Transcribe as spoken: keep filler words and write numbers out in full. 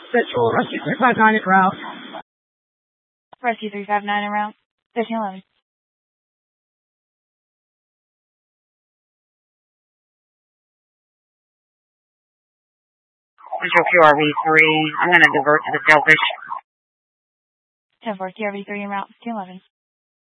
Central, Rescue three five nine en route. Rescue three five nine en route. fifteen eleven. Central Q R V three. I'm going to divert to the Sailfish. ten four Q R V three en route. fifteen eleven.